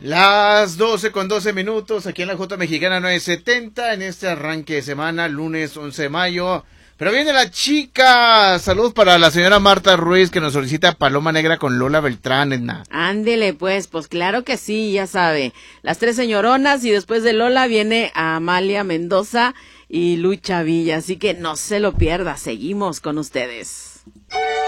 Las 12:12 aquí en la J Mexicana 970 en este arranque de semana, lunes 11 de mayo. Pero viene la chica. Saludos para la señora Marta Ruiz que nos solicita Paloma Negra con Lola Beltrán, Edna. Ándele pues claro que sí, ya sabe. Las tres señoronas y después de Lola viene a Amalia Mendoza y Lucha Villa. Así que no se lo pierda, seguimos con ustedes.